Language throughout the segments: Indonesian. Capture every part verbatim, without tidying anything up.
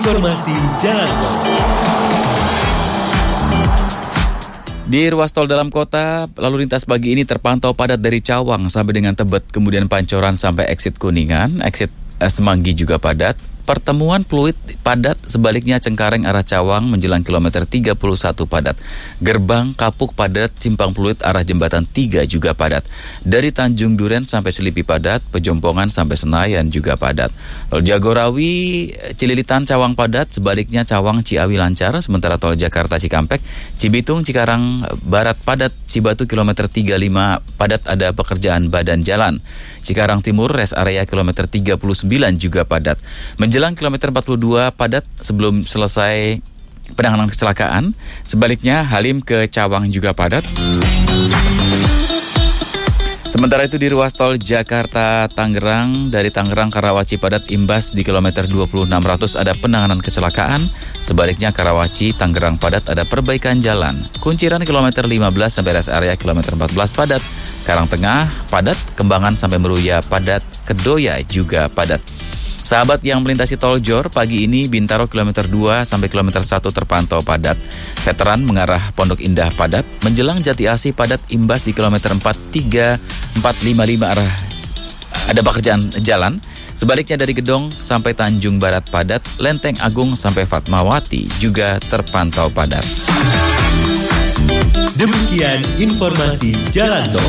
Informasi Jalan Tol. Di ruas tol dalam kota, lalu lintas pagi ini terpantau padat dari Cawang sampai dengan Tebet, kemudian Pancoran sampai exit Kuningan, exit eh, Semanggi juga padat. Pertemuan Pluit padat, sebaliknya Cengkareng arah Cawang menjelang kilometer tiga puluh satu padat. Gerbang Kapuk padat, Simpang Pluit arah Jembatan tiga juga padat. Dari Tanjung Duren sampai Selipi padat, Pejompongan sampai Senayan juga padat. Tol Jagorawi, Cililitan Cawang padat, sebaliknya Cawang Ciawi lancar, sementara tol Jakarta Cikampek, Cibitung Cikarang Barat padat, Cibatu kilometer tiga puluh lima padat, ada pekerjaan badan jalan. Cikarang Timur rest area kilometer tiga puluh sembilan juga padat. Menjelang kilometer empat puluh dua padat sebelum selesai penanganan kecelakaan. Sebaliknya Halim ke Cawang juga padat. Sementara itu di ruas tol Jakarta Tangerang, dari Tangerang Karawaci padat imbas di kilometer dua puluh enam ratus ada penanganan kecelakaan. Sebaliknya Karawaci Tangerang padat ada perbaikan jalan. Kunciran kilometer lima belas sampai rest area kilometer empat belas padat. Karangtengah padat, Kembangan sampai Meruya padat, Kedoya juga padat. Sahabat yang melintasi tol Jor, pagi ini Bintaro kilometer dua sampai kilometer satu terpantau padat. Veteran mengarah Pondok Indah padat. Menjelang Jati Asih padat imbas di kilometer empat tiga, empat lima lima arah ada pekerjaan jalan. Sebaliknya dari Gedong sampai Tanjung Barat padat. Lenteng Agung sampai Fatmawati juga terpantau padat. Demikian informasi Jalan Tol.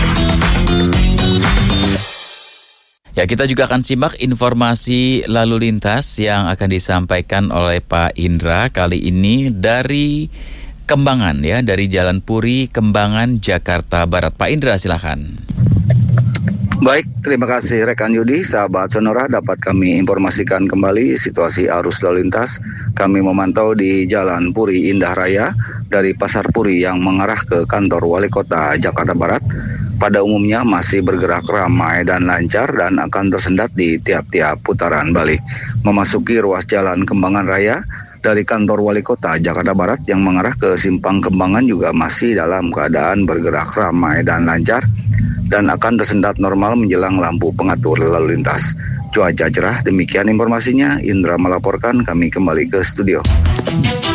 Ya, kita juga akan simak informasi lalu lintas yang akan disampaikan oleh Pak Indra kali ini dari Kembangan, ya, dari Jalan Puri, Kembangan, Jakarta Barat. Pak Indra, silakan. Baik, terima kasih rekan Yudi. Sahabat Sonora, dapat kami informasikan kembali situasi arus lalu lintas. Kami memantau di Jalan Puri Indah Raya dari Pasar Puri yang mengarah ke kantor Wali Kota Jakarta Barat. Pada umumnya masih bergerak ramai dan lancar dan akan tersendat di tiap-tiap putaran balik. Memasuki ruas Jalan Kembangan Raya dari kantor Wali Kota Jakarta Barat yang mengarah ke Simpang Kembangan juga masih dalam keadaan bergerak ramai dan lancar dan akan tersendat normal menjelang lampu pengatur lalu lintas. Cuaca cerah, demikian informasinya. Indra melaporkan, kami kembali ke studio.